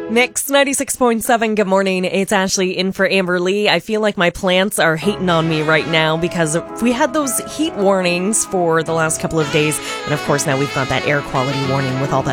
Mix 96.7, good morning. It's Ashley in for Amber Lee. I feel like my plants are hating on me right now because we had those heat warnings for the last couple of days. And of course, now we've got that air quality warning with all that